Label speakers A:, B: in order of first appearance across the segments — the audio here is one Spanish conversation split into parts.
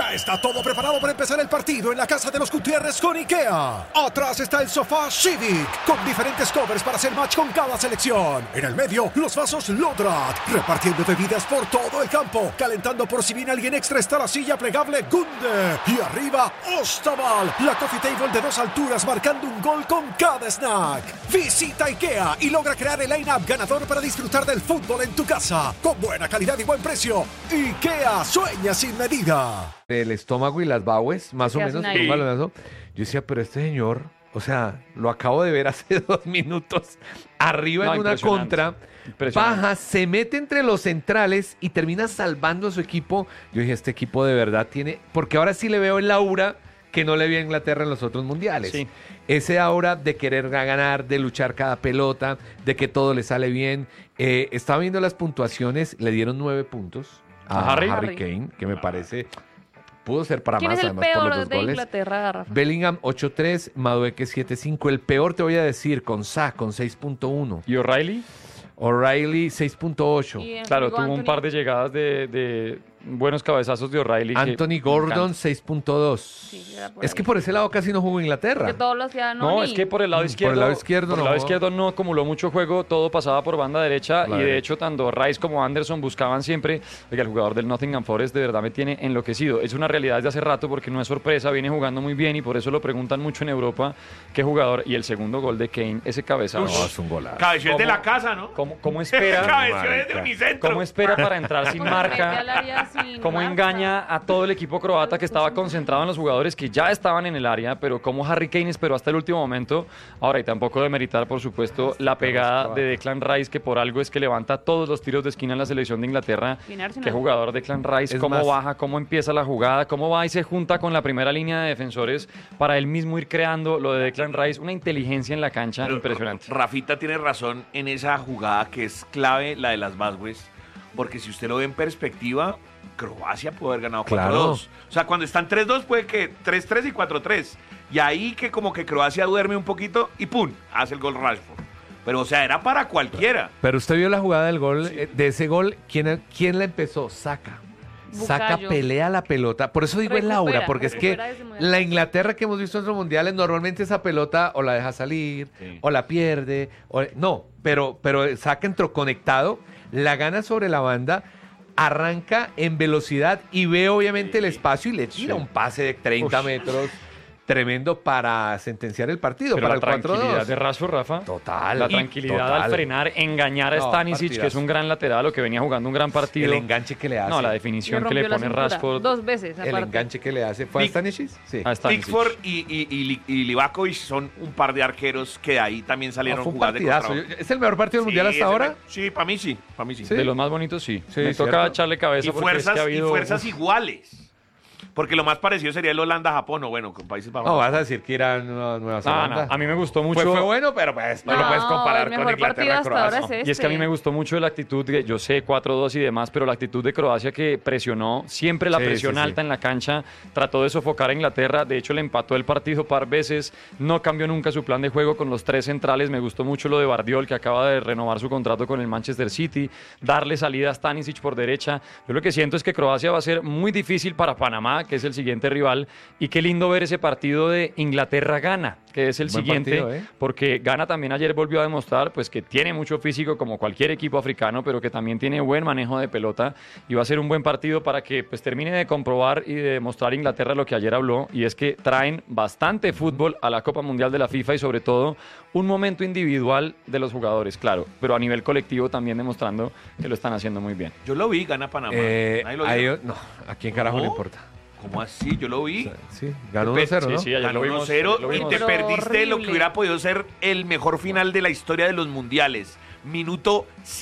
A: Ya está todo preparado para empezar el partido en la casa de los Gutiérrez con IKEA. Atrás está el sofá Civic, con diferentes covers para hacer match con cada selección. En el medio, los vasos Lodrat, repartiendo bebidas por todo el campo. Calentando por si viene alguien extra está la silla plegable Gunde. Y arriba, Ostaval, la coffee table de 2 alturas marcando un gol con cada snack. Visita IKEA y logra crear el line-up ganador para disfrutar del fútbol en tu casa. Con buena calidad y buen precio. IKEA sueña sin medida.
B: El estómago y las baues, más o menos. Yo decía, pero este señor, o sea, lo acabo de ver hace 2 minutos, arriba en una contra, baja, se mete entre los centrales y termina salvando a su equipo. Yo dije, este equipo de verdad tiene, porque ahora sí le veo el aura que no le vi a Inglaterra en los otros mundiales. Sí. Ese aura de querer ganar, de luchar cada pelota, de que todo le sale bien. Estaba viendo las puntuaciones, le dieron 9 puntos a Harry Kane, que me parece... Pudo ser para más, además, por los 2 goles.
C: Inglaterra, Rafa?
B: Bellingham 8.3, Madueke 7.5. El peor te voy a decir, con Sa, con 6.1.
D: ¿Y O'Reilly?
B: O'Reilly 6.8.
D: Claro, tuvo un par de llegadas de buenos cabezazos de O'Reilly.
B: Anthony Gordon 6.2. Sí, es que por ese lado casi no jugó Inglaterra.
C: Que todos lo hacían.
D: No, es que por el lado izquierdo.
B: Por el lado izquierdo
D: no acumuló mucho juego, todo pasaba por banda derecha. Claro. Y de hecho, tanto Rice como Anderson buscaban siempre. Oiga, el jugador del Nottingham Forest de verdad me tiene enloquecido. Es una realidad desde hace rato porque no es sorpresa, viene jugando muy bien y por eso lo preguntan mucho en Europa. ¿Qué jugador? Y el segundo gol de Kane, ese cabezazo.
B: No, es un golazo.
E: Cabeció de la casa, ¿no?
D: ¿Cómo espera?
E: Cabeció desde Unicentro.
D: ¿Cómo espera para entrar sin marca? ¿Cómo engaña a todo el equipo croata que estaba concentrado en los jugadores que ya estaban en el área, pero como Harry Kane esperó hasta el último momento? Ahora, y tampoco de meritar, por supuesto, la pegada de Declan Rice, que por algo es que levanta todos los tiros de esquina en la selección de Inglaterra. Qué jugador Declan Rice, cómo baja, cómo empieza la jugada, cómo va y se junta con la primera línea de defensores para él mismo ir creando lo de Declan Rice, una inteligencia en la cancha impresionante.
E: Rafita tiene razón en esa jugada que es clave, la de las Basques, porque si usted lo ve en perspectiva, Croacia puede haber ganado 4-2.
B: Claro.
E: O sea, cuando están 3-2 puede que 3-3 y 4-3. Y ahí que como que Croacia duerme un poquito y ¡pum! Hace el gol Rashford. Pero, o sea, era para cualquiera.
B: Pero usted vio la jugada del gol, de ese gol, ¿quién la empezó? Saka. Saka pelea la pelota. Por eso digo el aura, porque es que la Inglaterra que hemos visto en los mundiales, normalmente esa pelota o la deja salir, o la pierde, no, pero Saka entró conectado, la gana sobre la banda, arranca en velocidad y ve obviamente el espacio y le tira un pase de 30 metros tremendo para sentenciar el partido.
D: Pero
B: para
D: la
B: el 4-2.
D: tranquilidad de Rashford, Rafa.
B: Total.
D: La tranquilidad al frenar, engañar a Stanisic, que es un gran lateral, o que venía jugando un gran partido.
B: El enganche que le hace.
D: No, la definición que le pone Rashford.
C: 2 veces, aparte.
B: El enganche que le hace. ¿Fue a Stanisic? Sí.
E: Pickford y Livakovic son un par de arqueros que de ahí también salieron jugando.
B: ¿Es el mejor partido del mundial hasta ahora?
E: Sí, para mí sí.
D: De los más bonitos, sí. Me toca echarle cabeza porque es que ha habido...
E: Y fuerzas iguales. Porque lo más parecido sería el Holanda-Japón, o bueno, con Países Bajos.
B: No, vas a decir que Irán Nueva Zelanda.
D: No, a mí me gustó mucho.
B: Fue bueno, pero pues no lo puedes comparar con Inglaterra-Croacia.
D: Y es que a mí me gustó mucho la actitud, yo sé, 4-2 y demás, pero la actitud de Croacia que presionó, siempre la presión alta en la cancha, trató de sofocar a Inglaterra, de hecho le empató el partido par veces, no cambió nunca su plan de juego con los 3 centrales, me gustó mucho lo de Bardiol, que acaba de renovar su contrato con el Manchester City, darle salida a Stanisic por derecha. Yo lo que siento es que Croacia va a ser muy difícil para Panamá, que es el siguiente rival, y qué lindo ver ese partido de Inglaterra-Ghana, que es el siguiente, partido, porque Ghana también ayer volvió a demostrar pues que tiene mucho físico como cualquier equipo africano, pero que también tiene buen manejo de pelota, y va a ser un buen partido para que pues termine de comprobar y de demostrar Inglaterra lo que ayer habló, y es que traen bastante fútbol a la Copa Mundial de la FIFA y sobre todo un momento individual de los jugadores, claro, pero a nivel colectivo también demostrando que lo están haciendo muy bien.
E: Yo lo vi, gana Panamá.
B: No, ¿a quién carajo le importa?
E: ¿Cómo así? Yo lo vi.
B: Sí, ganó 1-0, ¿no?
E: Sí, ganó 1-0 y te perdiste lo que hubiera podido ser el mejor final de la historia de los mundiales. Minuto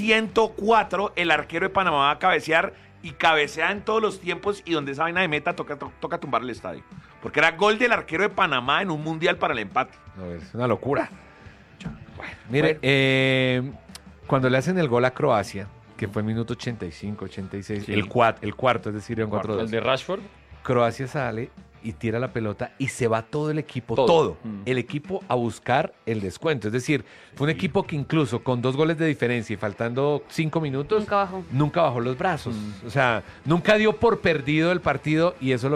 E: 104, el arquero de Panamá va a cabecear y cabecea en todos los tiempos, y donde esa vaina de meta toca tumbar el estadio. Porque era gol del arquero de Panamá en un mundial para el empate.
B: No, es una locura. Bueno, mire, cuando le hacen el gol a Croacia, que fue en minuto 85, 86, el cuarto, es decir, en 4-2.
D: El de Rashford.
B: Croacia sale y tira la pelota y se va todo el equipo, todo. El equipo a buscar el descuento. Es decir, fue un equipo que incluso con 2 goles de diferencia y faltando 5 minutos, nunca bajó los brazos. O sea, nunca dio por perdido el partido, y eso es lo